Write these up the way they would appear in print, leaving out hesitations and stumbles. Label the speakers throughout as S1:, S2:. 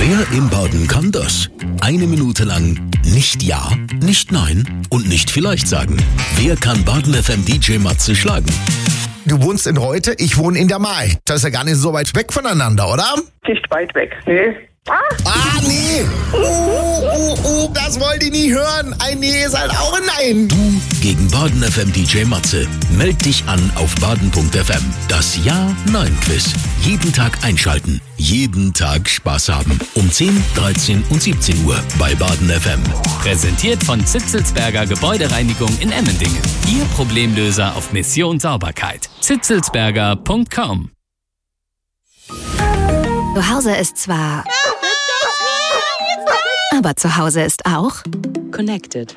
S1: Wer im Baden kann das? 1 Minute lang nicht ja, nicht nein und nicht vielleicht sagen. Wer kann Baden FM DJ Matze schlagen?
S2: Du wohnst in Reute, ich wohne in der Mai. Das ist ja gar nicht so weit weg voneinander, oder?
S3: Nicht weit weg, nee.
S2: Nee. Das wollt ihr nie hören. Ein Nee ist halt auch ein Nein.
S1: Du gegen Baden FM DJ Matze. Meld dich an auf baden.fm. Das Ja-Nein-Quiz. Jeden Tag einschalten. Jeden Tag Spaß haben. Um 10, 13 und 17 Uhr bei Baden FM.
S4: Präsentiert von Zitzelsberger Gebäudereinigung in Emmendingen. Ihr Problemlöser auf Mission Sauberkeit. zitzelsberger.com.
S5: Zuhause ist zwar... Aber zu Hause ist auch...
S6: Connected.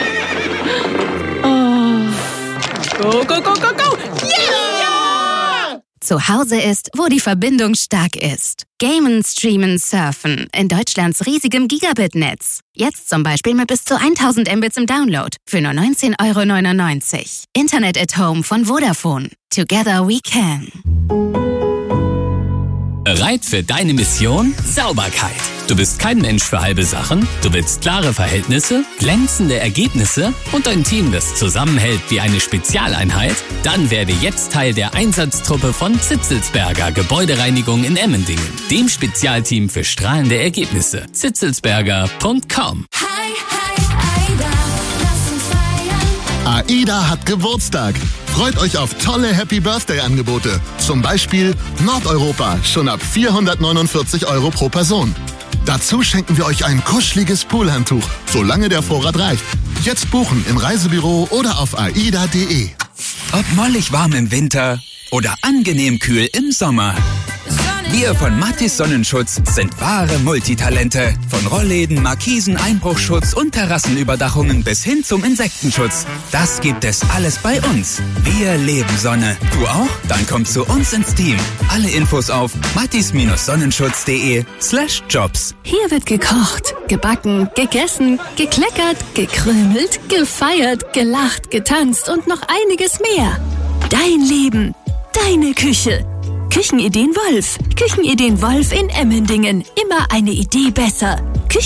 S6: Oh. Go, go, go, go, go! Yeah!
S5: Zu Hause ist, wo die Verbindung stark ist. Gamen, Streamen, Surfen in Deutschlands riesigem Gigabit-Netz. Jetzt zum Beispiel mit bis zu 1000 Mbits im Download für nur 19,99 €. Internet at Home von Vodafone. Together we can.
S4: Bereit für deine Mission? Sauberkeit. Du bist kein Mensch für halbe Sachen. Du willst klare Verhältnisse, glänzende Ergebnisse und ein Team, das zusammenhält wie eine Spezialeinheit? Dann werde jetzt Teil der Einsatztruppe von Zitzelsberger Gebäudereinigung in Emmendingen, dem Spezialteam für strahlende Ergebnisse. zitzelsberger.com.
S7: AIDA hat Geburtstag. Freut euch auf tolle Happy-Birthday-Angebote. Zum Beispiel Nordeuropa, schon ab 449 € pro Person. Dazu schenken wir euch ein kuscheliges Poolhandtuch, solange der Vorrat reicht. Jetzt buchen im Reisebüro oder auf aida.de.
S8: Ob mollig warm im Winter oder angenehm kühl im Sommer. Wir von Matis Sonnenschutz sind wahre Multitalente. Von Rollläden, Markisen, Einbruchschutz und Terrassenüberdachungen bis hin zum Insektenschutz. Das gibt es alles bei uns. Wir leben Sonne. Du auch? Dann komm zu uns ins Team. Alle Infos auf matis-sonnenschutz.de/jobs.
S9: Hier wird gekocht, gebacken, gegessen, gekleckert, gekrümelt, gefeiert, gelacht, getanzt und noch einiges mehr. Dein Leben, deine Küche. Küchenideen Wolf. Küchenideen Wolf in Emmendingen. Immer eine Idee besser.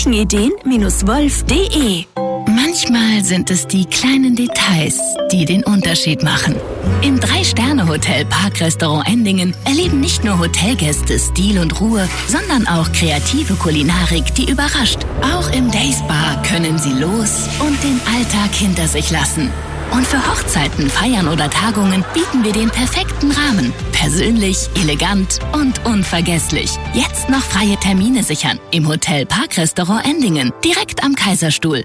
S9: Küchenideen-wolf.de.
S10: Manchmal sind es die kleinen Details, die den Unterschied machen. Im 3-Sterne-Hotel Parkrestaurant Endingen erleben nicht nur Hotelgäste Stil und Ruhe, sondern auch kreative Kulinarik, die überrascht. Auch im Days Bar können Sie los und den Alltag hinter sich lassen. Und für Hochzeiten, Feiern oder Tagungen bieten wir den perfekten Rahmen. Persönlich, elegant und unvergesslich. Jetzt noch freie Termine sichern. Im Hotel Parkrestaurant Endingen. Direkt am Kaiserstuhl.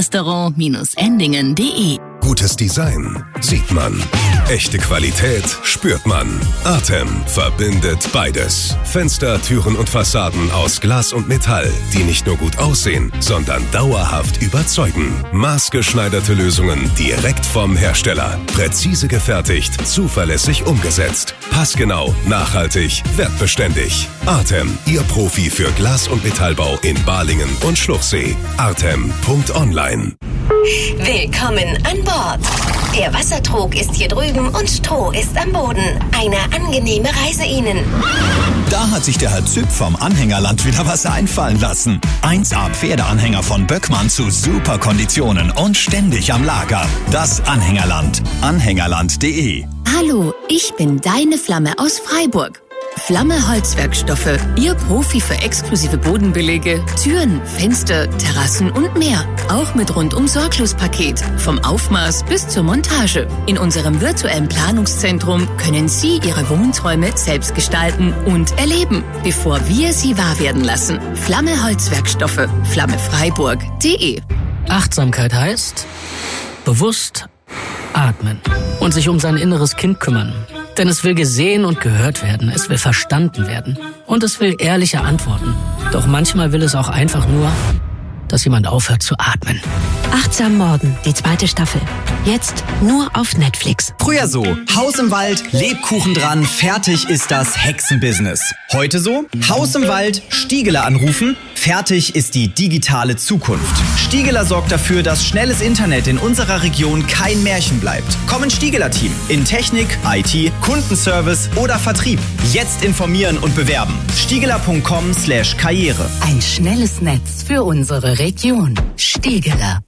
S10: Parkrestaurant-endingen.de.
S11: Gutes Design sieht man. Echte Qualität spürt man. Artem verbindet beides. Fenster, Türen und Fassaden aus Glas und Metall, die nicht nur gut aussehen, sondern dauerhaft überzeugen. Maßgeschneiderte Lösungen direkt vom Hersteller. Präzise gefertigt, zuverlässig umgesetzt. Passgenau, nachhaltig, wertbeständig. Artem, Ihr Profi für Glas- und Metallbau in Balingen und Schluchsee. Artem.online.
S12: Willkommen an Bord. Der Wassertrog ist hier drüben und Stroh ist am Boden. Eine angenehme Reise Ihnen.
S13: Da hat sich der Herr Züpp vom Anhängerland wieder was einfallen lassen. 1A Pferdeanhänger von Böckmann zu super Konditionen und ständig am Lager. Das Anhängerland. Anhängerland.de.
S14: Hallo, ich bin deine Flamme aus Freiburg. Flamme Holzwerkstoffe, Ihr Profi für exklusive Bodenbelege, Türen, Fenster, Terrassen und mehr. Auch mit Rundum-Sorglos-Paket, vom Aufmaß bis zur Montage. In unserem virtuellen Planungszentrum können Sie Ihre Wohnträume selbst gestalten und erleben, bevor wir sie wahr werden lassen. Flamme Holzwerkstoffe, flammefreiburg.de.
S15: Achtsamkeit heißt bewusst atmen und sich um sein inneres Kind kümmern. Denn es will gesehen und gehört werden, es will verstanden werden und es will ehrliche Antworten. Doch manchmal will es auch einfach nur dass jemand aufhört zu atmen.
S3: Achtsam Morden, die 2. Staffel. Jetzt nur auf Netflix.
S16: Früher so, Haus im Wald, Lebkuchen dran, fertig ist das Hexenbusiness. Heute so, Haus im Wald, Stiegeler anrufen, fertig ist die digitale Zukunft. Stiegeler sorgt dafür, dass schnelles Internet in unserer Region kein Märchen bleibt. Komm ins Stiegeler-Team. In Technik, IT, Kundenservice oder Vertrieb. Jetzt informieren und bewerben. Stiegeler.com/Karriere.
S10: Ein schnelles Netz für unsere Region. Stiegeler.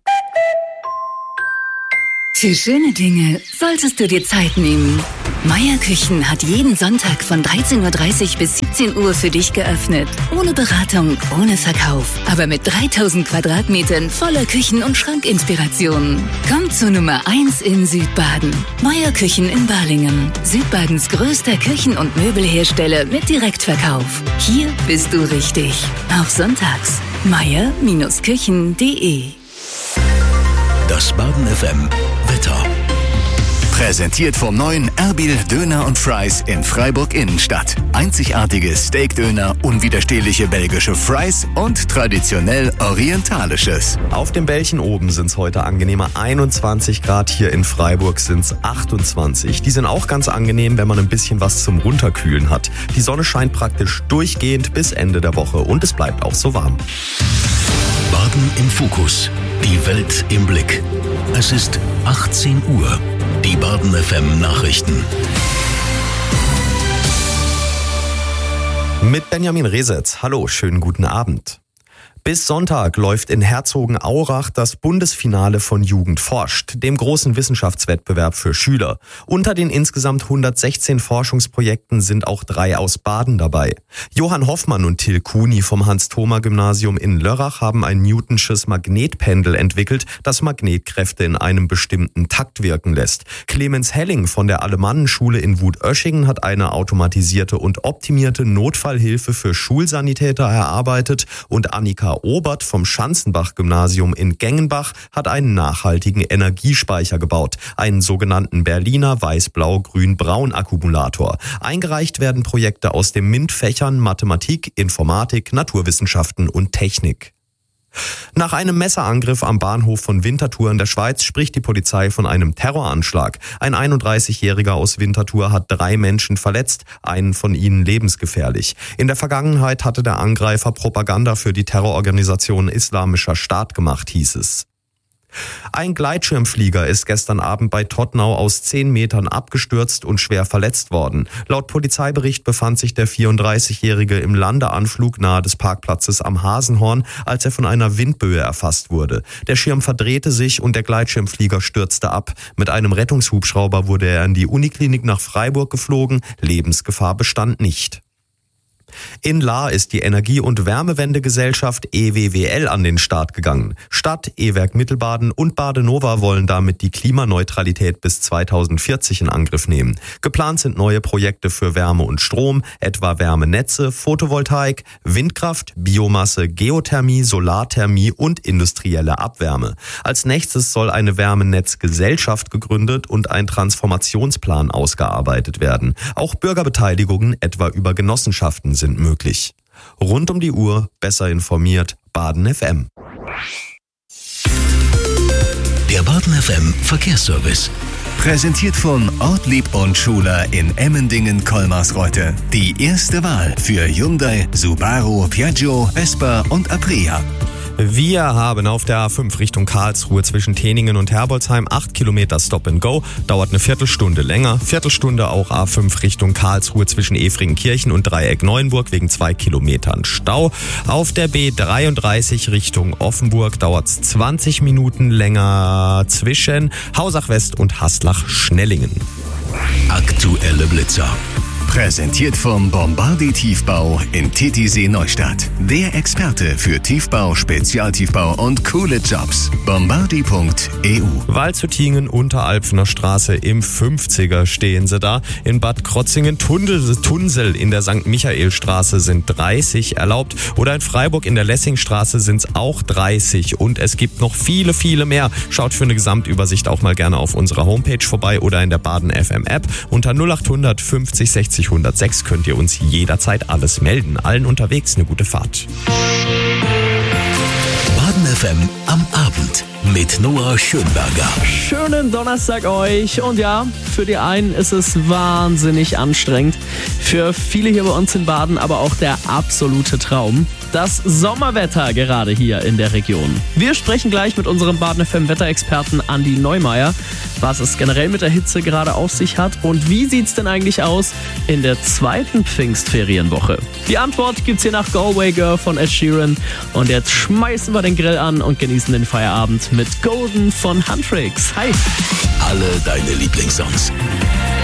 S10: Für schöne Dinge solltest du dir Zeit nehmen. Meier Küchen hat jeden Sonntag von 13:30 bis 17 Uhr für dich geöffnet. Ohne Beratung, ohne Verkauf. Aber mit 3000 Quadratmetern voller Küchen- und Schrankinspirationen. Komm zur Nummer 1 in Südbaden. Meier Küchen in Balingen. Südbadens größter Küchen- und Möbelhersteller mit Direktverkauf. Hier bist du richtig. Auch sonntags. meier-küchen.de.
S1: Das Baden FM Wetter. Präsentiert vom neuen Erbil Döner und Fries in Freiburg Innenstadt. Einzigartige Steakdöner, unwiderstehliche belgische Fries und traditionell orientalisches.
S17: Auf dem Bällchen oben sind es heute angenehme 21 Grad, hier in Freiburg sind es 28. Die sind auch ganz angenehm, wenn man ein bisschen was zum Runterkühlen hat. Die Sonne scheint praktisch durchgehend bis Ende der Woche und es bleibt auch so warm.
S1: Baden im Fokus. Die Welt im Blick. Es ist 18 Uhr. Die Baden FM Nachrichten.
S17: Mit Benjamin Resetz. Hallo, schönen guten Abend. Bis Sonntag läuft in Herzogenaurach das Bundesfinale von Jugend forscht, dem großen Wissenschaftswettbewerb für Schüler. Unter den insgesamt 116 Forschungsprojekten sind auch 3 aus Baden dabei. Johann Hoffmann und Till Kuni vom Hans-Thoma-Gymnasium in Lörrach haben ein Newtonsches Magnetpendel entwickelt, das Magnetkräfte in einem bestimmten Takt wirken lässt. Clemens Helling von der Alemannenschule in Wutöschingen hat eine automatisierte und optimierte Notfallhilfe für Schulsanitäter erarbeitet und Annika Obert vom Schanzenbach-Gymnasium in Gengenbach hat einen nachhaltigen Energiespeicher gebaut, einen sogenannten Berliner Weiß-Blau-Grün-Braun-Akkumulator. Eingereicht werden Projekte aus den MINT-Fächern Mathematik, Informatik, Naturwissenschaften und Technik. Nach einem Messerangriff am Bahnhof von Winterthur in der Schweiz spricht die Polizei von einem Terroranschlag. Ein 31-Jähriger aus Winterthur hat 3 Menschen verletzt, einen von ihnen lebensgefährlich. In der Vergangenheit hatte der Angreifer Propaganda für die Terrororganisation Islamischer Staat gemacht, hieß es. Ein Gleitschirmflieger ist gestern Abend bei Todtnau aus 10 Metern abgestürzt und schwer verletzt worden. Laut Polizeibericht befand sich der 34-Jährige im Landeanflug nahe des Parkplatzes am Hasenhorn, als er von einer Windböe erfasst wurde. Der Schirm verdrehte sich und der Gleitschirmflieger stürzte ab. Mit einem Rettungshubschrauber wurde er in die Uniklinik nach Freiburg geflogen. Lebensgefahr bestand nicht. In Lahr ist die Energie- und Wärmewendegesellschaft EWWL an den Start gegangen. Stadt, E-Werk Mittelbaden und Badenova wollen damit die Klimaneutralität bis 2040 in Angriff nehmen. Geplant sind neue Projekte für Wärme und Strom, etwa Wärmenetze, Photovoltaik, Windkraft, Biomasse, Geothermie, Solarthermie und industrielle Abwärme. Als nächstes soll eine Wärmenetzgesellschaft gegründet und ein Transformationsplan ausgearbeitet werden. Auch Bürgerbeteiligungen, etwa über Genossenschaften, sind möglich. Rund um die Uhr, besser informiert, Baden FM.
S1: Der Baden FM Verkehrsservice. Präsentiert von Ortlieb und Schuler in Emmendingen-Kolmarsreute. Die erste Wahl für Hyundai, Subaru, Piaggio, Vespa und Aprilia.
S17: Wir haben auf der A5 Richtung Karlsruhe zwischen Teningen und Herbolzheim 8 Kilometer Stop and Go, dauert eine Viertelstunde länger. Viertelstunde auch A5 Richtung Karlsruhe zwischen Efringenkirchen und Dreieck Neuenburg wegen 2 Kilometern Stau. Auf der B33 Richtung Offenburg dauert es 20 Minuten länger zwischen Hausach West und Haslach-Schnellingen.
S1: Aktuelle Blitzer. Präsentiert vom Bombardi Tiefbau in Titisee Neustadt. Der Experte für Tiefbau, Spezialtiefbau und coole Jobs. Bombardi.eu.
S17: Waldshüttingen, Unteralpfener Straße im 50er stehen sie da. In Bad Krotzingen-Tunsel in der St. Michaelstraße sind 30 erlaubt. Oder in Freiburg in der Lessingstraße sind es auch 30. Und es gibt noch viele, viele mehr. Schaut für eine Gesamtübersicht auch mal gerne auf unserer Homepage vorbei oder in der Baden FM App. Unter 0800 50 60 106 könnt ihr uns jederzeit alles melden. Allen unterwegs eine gute Fahrt.
S1: Baden FM am Abend mit Noah Schönberger.
S6: Schönen Donnerstag euch. Und ja, für die einen ist es wahnsinnig anstrengend. Für viele hier bei uns in Baden aber auch der absolute Traum. Das Sommerwetter gerade hier in der Region. Wir sprechen gleich mit unserem Baden FM Wetterexperten Andi Neumeier, was es generell mit der Hitze gerade auf sich hat und wie sieht's denn eigentlich aus in der zweiten Pfingstferienwoche. Die Antwort gibt's hier nach Galway Girl von Ed Sheeran und jetzt schmeißen wir den Grill an und genießen den Feierabend mit Golden von Huntrix. Hi!
S1: Alle deine Lieblingssongs.